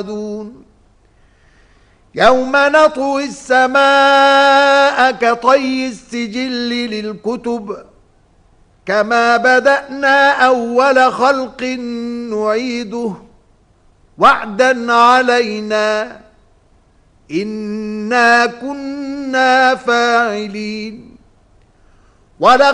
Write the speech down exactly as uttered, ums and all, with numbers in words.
يوم نطوي السماء كطي السجل للكتب كما بدأنا أول خلق نعيده وعدا علينا إنا كنا فاعلين.